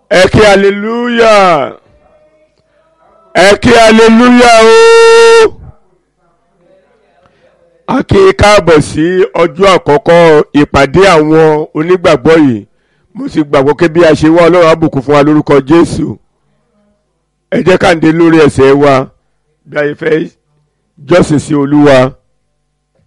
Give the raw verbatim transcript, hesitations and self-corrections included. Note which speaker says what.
Speaker 1: ẹ kí hallelujah ẹ kí hallelujah o. A kí káàbọ̀ sí ọjọ́ àkọ́kọ́ ìpàdé àwọn onígbàgbọ́ yìí. Mo sì gbàgbọ́ pé bí a ṣe wá Ọlọ́run á bùkún fún wa lórúkọ Jésù. Ẹ jẹ́ ká ǹdé lórí ẹsẹ̀ wa bí a fẹ́ jọ́sìn sí Olúwa.